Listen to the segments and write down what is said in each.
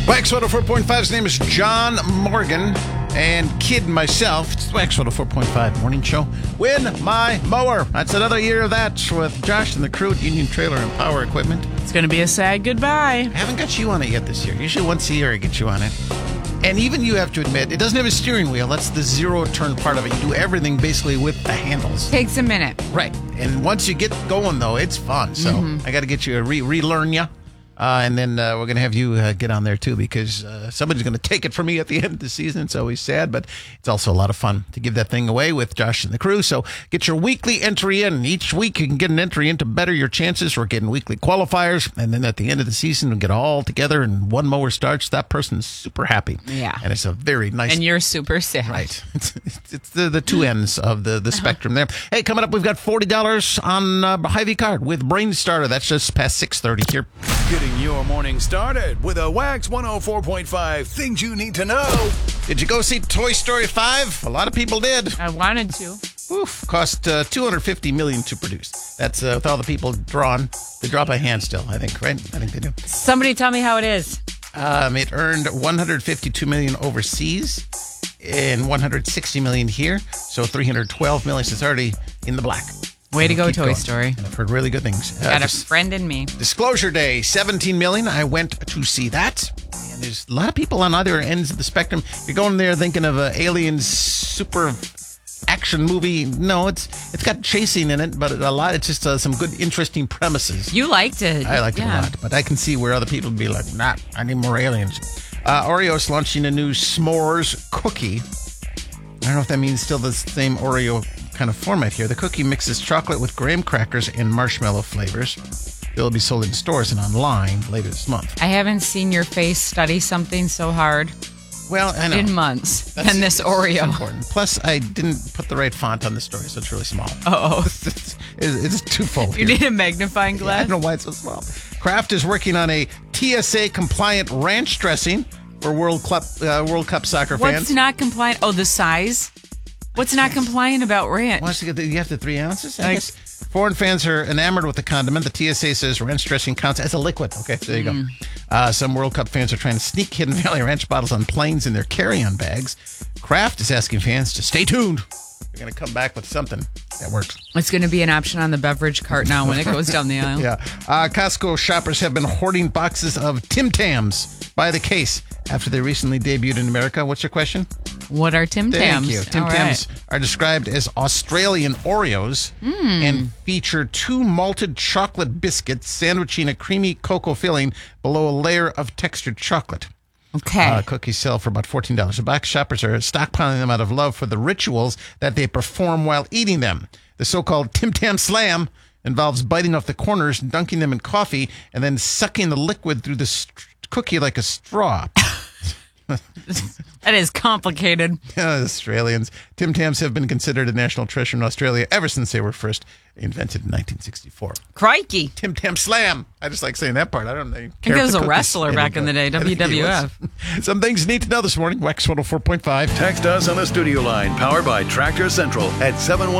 Wax 104.5's name is John Morgan, and kid myself. It's the Wax 104.5 morning show. Win my mower. That's another year of that with Josh and the crew at Union Trailer and Power Equipment. It's going to be a sad goodbye. I haven't got you on it yet this year. Usually once a year I get you on it. And even you have to admit, it doesn't have a steering wheel. That's the zero-turn part of it. You do everything basically with the handles. Takes a minute. Right. And once you get going, though, it's fun. So I got to get you a relearn you. And then we're going to have you get on there, too, because somebody's going to take it from me at the end of the season. It's always sad, but it's also a lot of fun to give that thing away with Josh and the crew. So get your weekly entry in. Each week you can get an entry in to better your chances. We're getting weekly qualifiers. And then at the end of the season, we get all together and one mower starts. That person's super happy. Yeah. And it's a very nice... And you're super sad. Right. It's the two ends of the spectrum there. Hey, coming up, we've got $40 on Hy-Vee card with Brain Starter. That's just past 6:30 here. Getting your morning started with a Wax 104.5 Things You Need to Know. Did you go see Toy Story 5? A lot of people did. I wanted to. Oof. Cost $250 million to produce. That's with all the people drawn. They draw by hand still, I think, right? I think they do. Somebody tell me how it is. It earned $152 million overseas and $160 million here. So $312 million. So it's already in the black. Way to go, Keep Toy going. Story. And I've heard really good things. Got a friend in me. Disclosure Day, $17 million. I went to see that. And there's a lot of people on other ends of the spectrum. You're going there thinking of an Aliens super action movie. No, it's got chasing in it, but it's just some good, interesting premises. You liked it. I liked it a lot, but I can see where other people would be like, nah, I need more aliens. Oreo's launching a new s'mores cookie. I don't know if that means still the same Oreo kind of format here. The cookie mixes chocolate with graham crackers and marshmallow flavors. They'll be sold in stores and online later this month. I haven't seen your face study something so hard Well, I know. in months than this Oreo. Important. Plus, I didn't put the right font on the story, so it's really small. Oh. It's twofold. You here. need a magnifying I glass? don't know why it's so small. Kraft is working on a TSA-compliant ranch dressing for World Cup soccer fans. What's not compliant? Oh, the size? What's not compliant about ranch? Once you have the 3 ounces? I Like- guess. Foreign fans are enamored with the condiment. The TSA says ranch dressing counts as a liquid. Okay, so there you go. Some World Cup fans are trying to sneak Hidden Valley Ranch bottles on planes in their carry-on bags. Kraft is asking fans to stay tuned. They're going to come back with something that works. It's going to be an option on the beverage cart now when it goes down the aisle. Yeah. Costco shoppers have been hoarding boxes of Tim Tams by the case after they recently debuted in America. What's your question? What are Tim Tams? Thank you. Tim All Tams right. are described as Australian Oreos and feature 2 malted chocolate biscuits sandwiching a creamy cocoa filling below a layer of textured chocolate. Okay. Cookies sell for about $14. The box shoppers are stockpiling them out of love for the rituals that they perform while eating them. The so-called Tim Tam Slam involves biting off the corners, dunking them in coffee, and then sucking the liquid through the cookie like a straw. That is complicated. Australians. Tim Tams have been considered a national treasure in Australia ever since they were first invented in 1964. Crikey. Tim Tam Slam. I just like saying that part. I don't know. I think it was a wrestler back in the day, WWF. Some things you need to know this morning. Wax 104.5. Text us on the studio line, powered by Tractor Central at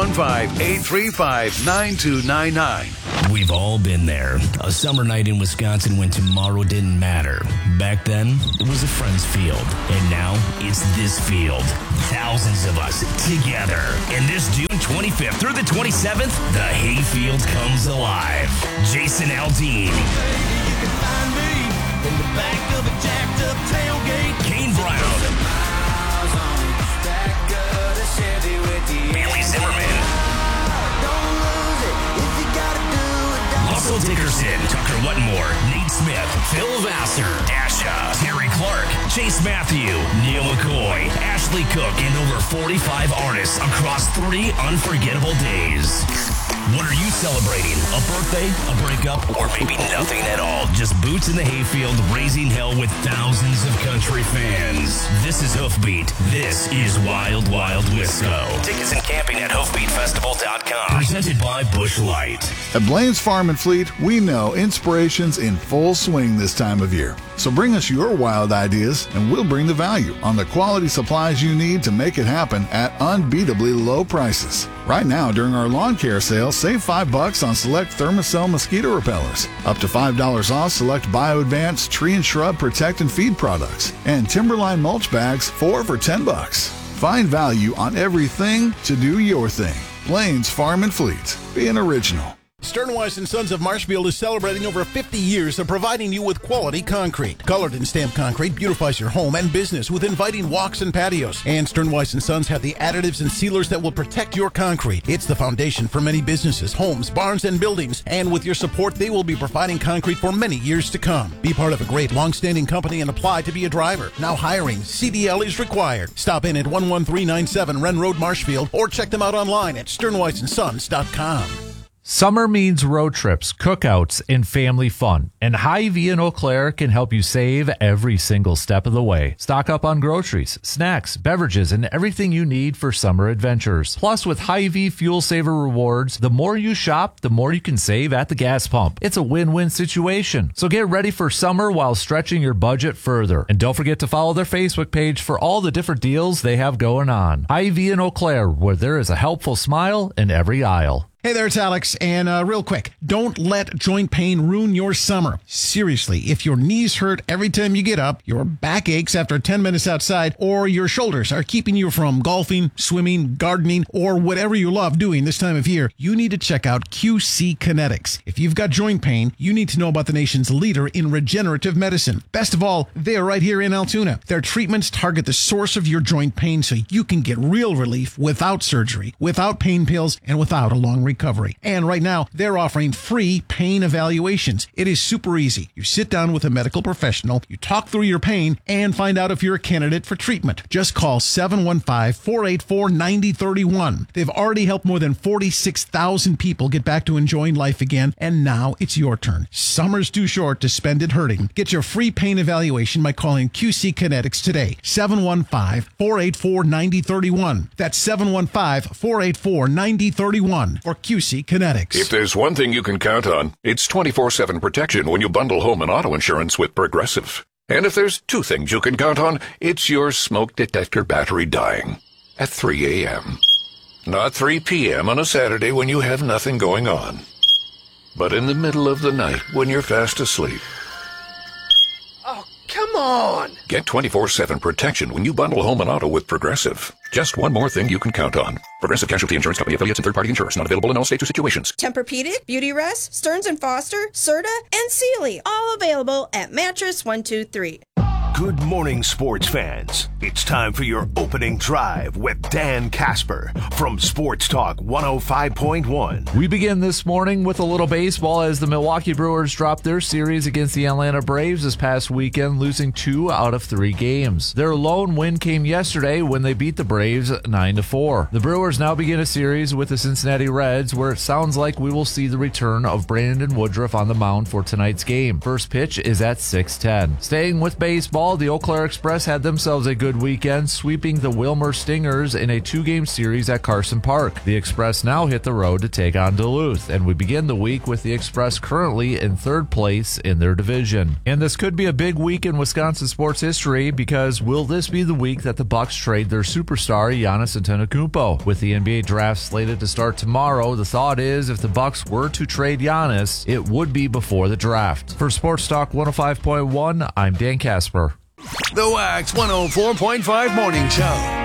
715-835-9299. We've all been there. A summer night in Wisconsin when tomorrow didn't matter. Back then, it was a friend's field. And now, it's this field. Thousands of us together. And this June 25th through the 27th, the hayfield comes alive. Jason Aldean. Kane Brown. Bailey Zimmerman. Russell Dickerson, Tucker Wetmore, Nate Smith, Phil Vassar, Dasha, Terry Clark, Chase Matthew, Neil McCoy, Ashley Cook, and over 45 artists across 3 unforgettable days. What are you celebrating? A birthday? A breakup? Or maybe nothing at all? Just boots in the hayfield, raising hell with thousands of country fans. This is Hoofbeat. This is Wild Wild Wisco. Tickets and camping at hoofbeatfestival.com. Presented by Busch Light. At Blaine's Farm and Fleet, we know inspiration's in full swing this time of year. So bring us your wild ideas, and we'll bring the value on the quality supplies you need to make it happen at unbeatably low prices. Right now, during our lawn care sale, save $5 on select Thermacell mosquito repellers. Up to $5 off select BioAdvance tree and shrub protect and feed products. And Timberline mulch bags, 4 for $10. Find value on everything to do your thing. Plains Farm and Fleet. Be an original. Sternweiss & Sons of Marshfield is celebrating over 50 years of providing you with quality concrete. Colored and stamped concrete beautifies your home and business with inviting walks and patios. And Sternweiss & Sons have the additives and sealers that will protect your concrete. It's the foundation for many businesses, homes, barns, and buildings. And with your support, they will be providing concrete for many years to come. Be part of a great long-standing company and apply to be a driver. Now hiring. CDL is required. Stop in at 11397 Wren Road, Marshfield, or check them out online at sternweissandsons.com. Summer means road trips, cookouts, and family fun. And Hy-Vee in Eau Claire can help you save every single step of the way. Stock up on groceries, snacks, beverages, and everything you need for summer adventures. Plus, with Hy-Vee Fuel Saver Rewards, the more you shop, the more you can save at the gas pump. It's a win-win situation. So get ready for summer while stretching your budget further. And don't forget to follow their Facebook page for all the different deals they have going on. Hy-Vee in Eau Claire, where there is a helpful smile in every aisle. Hey there, it's Alex, and real quick, don't let joint pain ruin your summer. Seriously, if your knees hurt every time you get up, your back aches after 10 minutes outside, or your shoulders are keeping you from golfing, swimming, gardening, or whatever you love doing this time of year, you need to check out QC Kinetics. If you've got joint pain, you need to know about the nation's leader in regenerative medicine. Best of all, they're right here in Altoona. Their treatments target the source of your joint pain so you can get real relief without surgery, without pain pills, and without a long recovery. And right now, they're offering free pain evaluations. It is super easy. You sit down with a medical professional, you talk through your pain, and find out if you're a candidate for treatment. Just call 715-484-9031. They've already helped more than 46,000 people get back to enjoying life again, and now it's your turn. Summer's too short to spend it hurting. Get your free pain evaluation by calling QC Kinetics today. 715-484-9031. That's 715-484-9031 for QC Kinetics. If there's one thing you can count on, it's 24/7 protection when you bundle home and auto insurance with Progressive. And if there's two things you can count on, it's your smoke detector battery dying at 3 a.m. Not 3 p.m. on a Saturday when you have nothing going on, but in the middle of the night when you're fast asleep. Come on! Get 24/7 protection when you bundle home and auto with Progressive. Just one more thing you can count on. Progressive Casualty Insurance Company affiliates and third-party insurers. Not available in all states or situations. Tempur-Pedic, Beautyrest, Stearns & Foster, Serta, and Sealy. All available at Mattress 123. Good morning, sports fans. It's time for your opening drive with Dan Casper from Sports Talk 105.1. We begin this morning with a little baseball as the Milwaukee Brewers dropped their series against the Atlanta Braves this past weekend, losing 2 out of 3 games. Their lone win came yesterday when they beat the Braves 9-4. The Brewers now begin a series with the Cincinnati Reds, where it sounds like we will see the return of Brandon Woodruff on the mound for tonight's game. First pitch is at 6:10. Staying with baseball, the Eau Claire Express had themselves a good weekend, sweeping the Wilmer Stingers in a 2-game series at Carson Park. The Express now hit the road to take on Duluth, and we begin the week with the Express currently in 3rd place in their division. And this could be a big week in Wisconsin sports history, because will this be the week that the Bucks trade their superstar Giannis Antetokounmpo? With the NBA draft slated to start tomorrow, the thought is if the Bucks were to trade Giannis, it would be before the draft. For Sports Talk 105.1, I'm Dan Casper. The Wax 104.5 Morning Show.